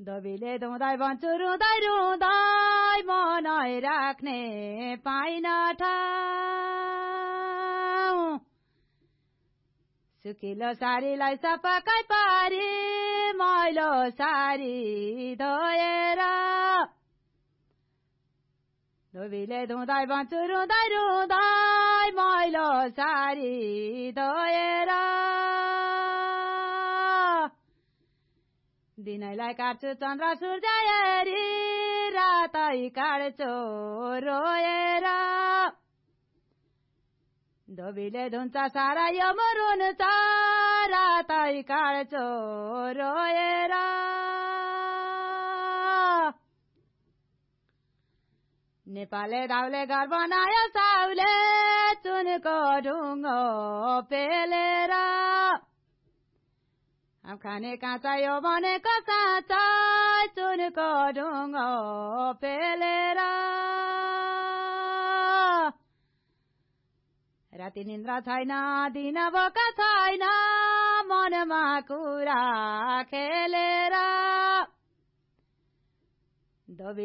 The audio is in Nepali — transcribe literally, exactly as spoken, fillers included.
दोबीले धुँदै भन्छु रुँदै रुँदै मनै राख्ने पाइन ठाउँ सुकिलो सारीलाई सपक्कै पारी मैलो सारी धोएर दोबीले धुँदै भन्छु रुँदै रुँदै मैलो सारी धोएर दिनैलाई काट्छु चन्द्र सूर्य हेरी रातै काट्छु रोएर दोबीले धुन्छ सारा यो मरुन्छ रातै काट्छु रोएर नेपालले दाउले घर बनायो साउले चुनको ढुङ्गो पेलेर अब खाने काँचा यो भनेको साँचा चुनको ढुङ्गो पेलेर राति निन्द्रा छैन दिन भोका छैन मनमा कुरा खेलेर